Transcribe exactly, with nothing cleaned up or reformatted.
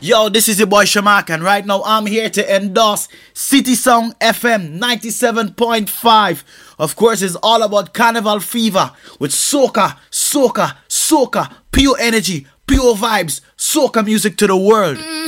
Yo, this is your boy Shamak, and right now I'm here to endorse City Song F M ninety-seven point five. Of course, it's all about Carnival Fever with soca, soca, soca, pure energy, pure vibes, soca music to the world.